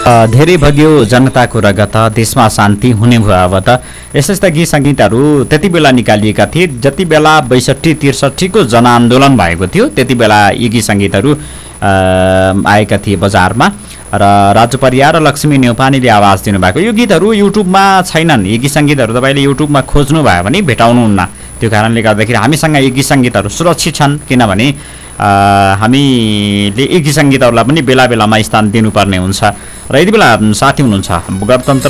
धेरै भग्यो जनताको रगत देशमा शान्ति हुने भयो अब त यस्ता गीत सङ्गीतहरू त्यति बेला निकालिएका थिए जति बेला 62-63 को जनआन्दोलन भएको थियो। त्यति बेला यी गीत सङ्गीतहरू आएका थिए बजारमा र राजु परियार र लक्ष्मी न्यौपानेले आवाज दिनुभएको। यो गीतहरू युट्युबमा छैनन्। यी गीत सङ्गीतहरू तपाईँले युट्युबमा खोज्नु भयो भने भेटाउनुहुन्न। त्यो कारणले गर्दाखेरि हामीसँग यी गीत सङ्गीतहरू सुरक्षित छन्, किनभने हामीले यी गीत सङ्गीतहरूलाई पनि बेला बेलामा स्थान दिनुपर्ने हुन्छ। र यति बेला साथी हुनुहुन्छ गणतन्त्र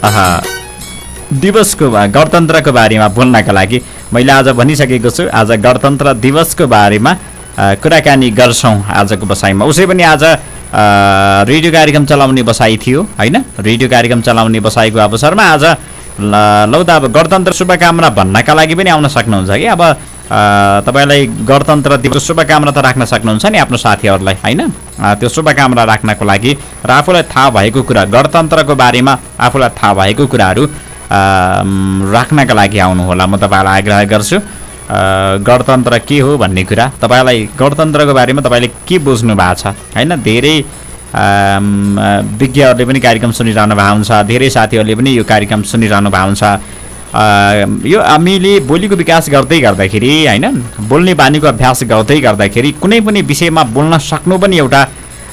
दिवसको गणतन्त्रको बारेमा बोल्नका लागि मैले आज भनिसकेको छु। आज गणतन्त्र दिवसको बारेमा कुराकानी गर्छौँ आजको बसाइमा। उसै पनि आज रेडियो कार्यक्रम चलाउने बसाइ थियो होइन। रेडियो कार्यक्रम चलाउने बसाइको अवसरमा आज लौ त अब गणतन्त्र शुभकामना भन्नका लागि पनि आउन सक्नुहुन्छ कि अब तपाईँलाई गणतन्त्र दिवस शुभकामना त राख्न सक्नुहुन्छ नि आफ्नो साथीहरूलाई होइन। त्यो शुभकामना राख्नको लागि र आफूलाई थाहा भएको कुरा गणतन्त्रको बारेमा आफूलाई थाहा भएको कुराहरू राख्नका लागि आउनुहोला। म तपाईँलाई आग्रह गर्छु गणतन्त्र के हो भन्ने कुरा तपाईँलाई गणतन्त्रको बारेमा तपाईँले के बुझ्नु भएको छ होइन। धेरै विज्ञहरूले पनि कार्यक्रम सुनिरहनु भएको हुन्छ, धेरै साथीहरूले पनि यो कार्यक्रम सुनिरहनु भएको हुन्छ। यो हामीले बोलीको विकास गर्दै गर्दाखेरि होइन, बोल्ने बानीको अभ्यास गर्दै गर्दाखेरि कुनै पनि विषयमा बोल्न सक्नु पनि एउटा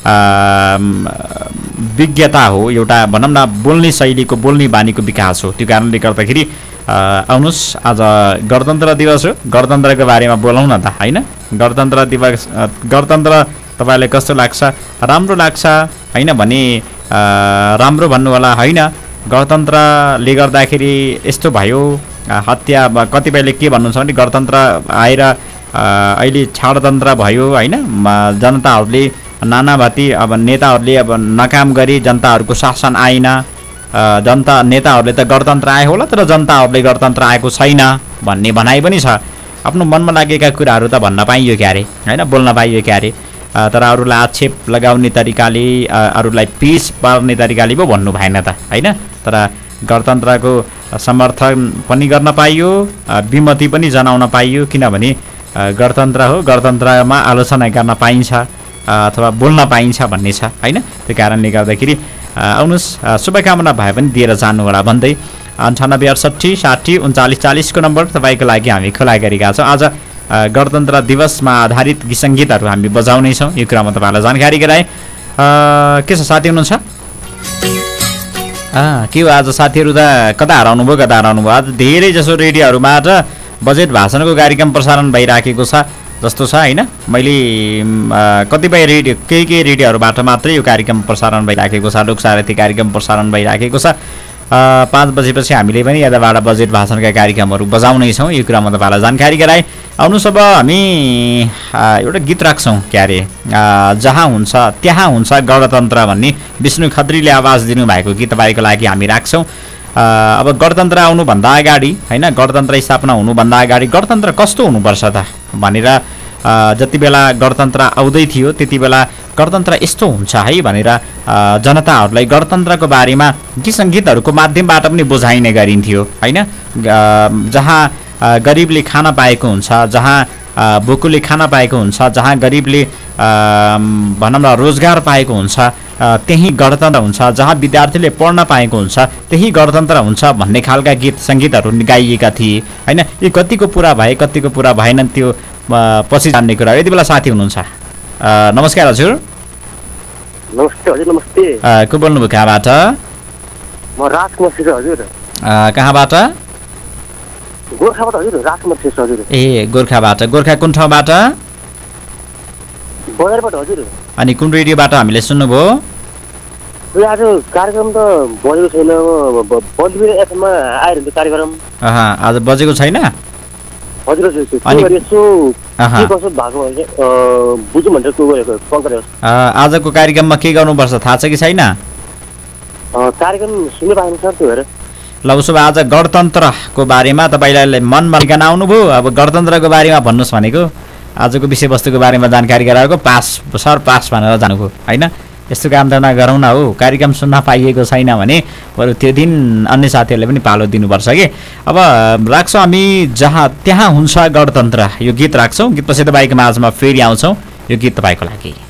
विज्ञता हो, एउटा भनौँ न बोल्ने शैलीको बोल्ने बानीको विकास हो। त्यो कारणले गर्दाखेरि आउनुहोस् आज गणतन्त्र दिवस हो, गणतन्त्रको बारेमा बोलौँ न त होइन। गणतन्त्र दिवस गणतन्त्र तपाईँलाई कस्तो लाग्छ? राम्रो लाग्छ होइन भने राम्रो भन्नु होला होइन। गणतन्त्रले गर्दाखेरि यस्तो भयो हत्या कतिपयले के भन्नुहुन्छ भने गणतन्त्र आएर अहिले छाडतन्त्र भयो होइन। जनताहरूले नानाभाती अब नेताहरूले अब नकाम गरी जनताहरूको शासन आएन। जनता नेताहरूले त गणतन्त्र आयो होला तर जनताहरूले गणतन्त्र आएको छैन भन्ने भनाइ पनि छ। आफ्नो मनमा लागेका कुराहरू त भन्न पाइयो क्यारे होइन, बोल्न पाइयो क्यारे। तर अरूलाई आक्षेप लगाउने तरिकाले अरूलाई पिस पार्ने तरिकाले पो भन्नु भएन त होइन। तर गणतन्त्रको समर्थन पनि गर्न पाइयो, विमति पनि जनाउन पाइयो, किनभने गणतन्त्र हो, गणतन्त्रमा आलोचना गर्न पाइन्छ अथवा बोल्न पाइन्छ भन्ने छ होइन। त्यो कारणले गर्दाखेरि आउनुहोस् शुभकामना भए पनि दिएर जानु होला भन्दै 98 68 60 39 40 को नम्बर तपाईँको लागि हामी खुला गरेका छौँ। आज गणतन्त्र दिवसमा आधारित गीत सङ्गीतहरू हामी बजाउनेछौँ। यो कुरामा तपाईँलाई जानकारी गराएँ। के छ साथी हुनुहुन्छ? के हो आज साथीहरू त कता हराउनु भयो आज धेरै जसो रेडियोहरूबाट बजेट भाषणको कार्यक्रम प्रसारण भइराखेको छ जस्तो छ होइन। मैले कतिपय रेडियो केही रेडियोहरूबाट मात्रै यो कार्यक्रम प्रसारण भइराखेको छ, लोकसारथी कार्यक्रम प्रसारण भइराखेको छ। 5 बजेपछि हामीले पनि यताबाट बजेट भाषणका कार्यक्रमहरू बजाउनेछौँ। यो कुरामा तपाईँलाई जानकारी गराएँ। आउनुहोस् अब हामी एउटा गीत राख्छौँ क्यारे जहाँ हुन्छ त्यहाँ हुन्छ गणतन्त्र भन्ने विष्णु खत्रीले आवाज दिनुभएको गीत तपाईँको लागि हामी राख्छौँ। अब गणतन्त्र आउनुभन्दा अगाडि होइन, गणतन्त्र स्थापना हुनुभन्दा अगाडि गणतन्त्र कस्तो हुनुपर्छ त भनेर जति बेला गणतन्त्र आउँदै थियो त्यति बेला गणतन्त्र यस्तो हुन्छ है भनेर जनताहरूलाई गणतन्त्रको बारेमा गीत सङ्गीतहरूको माध्यमबाट पनि बुझाइने गरिन्थ्यो होइन। जहाँ गरिबले खान पाएको हुन्छ, जहाँ भोकुले खान पाएको हुन्छ, जहाँ गरिबले भनौँ न रोजगार पाएको हुन्छ त्यही गणतन्त्र हुन्छ, जहाँ विद्यार्थीले पढ्न पाएको हुन्छ त्यही गणतन्त्र हुन्छ भन्ने खालका गीत सङ्गीतहरू गाइएका थिए होइन। यो कतिको पुरा भए कतिको पुरा भएनन् त्यो पछि जान्ने कुरा। यति बेला साथी हुनुहुन्छ? नमस्कार हजुर। नमस्ते हजुर। नमस्ते। को बोल्नुभयो कहाँबाट? म राजकुमार श्रेष्ठ हजुर। कहाँबाट? गोर्खाबाट हजुर। राजकुमार श्रेष्ठ हजुर। ए गोर्खाबाट। गोर्खा कुन ठाउँबाट? बजारबाट हजुर। अनि कुन रेडियोबाट हामीले सुन्नुभयो? आज कार्यक्रम त बजेको छैन, बलिबेर एफएममा आइरहन्छ कार्यक्रम। आज बजेको छैन हजुर। यसो के कसो भएको बुझौँ भनेर को गरेको पङ्कज। आजको कार्यक्रममा के गर्नुपर्छ थाहा छ कि छैन? कार्यक्रम सुन्नु पाएन सर त्यो भएर। ल उसो भए आज गणतन्त्रको बारेमा तपाईँलाई मनमा लिकन आउनुभयो। अब गणतन्त्रको बारेमा भन्नुहोस् भनेको आजको विषयवस्तुको बारेमा जानकारी गराएको पास सर पास भनेर जानुभयो होइन। यस्तो काम त नगरौँ न हो, कार्यक्रम सुन्न पाइएको छैन भने बरु त्यो दिन अन्य साथीहरूले पनि पालो दिनुपर्छ कि। अब राख्छौँ हामी जहाँ त्यहाँ हुन्छ गणतन्त्र, यो गीत राख्छौँ। गीत पछि तपाईँको माझमा फेरि आउँछौँ। यो गीत तपाईँको लागि।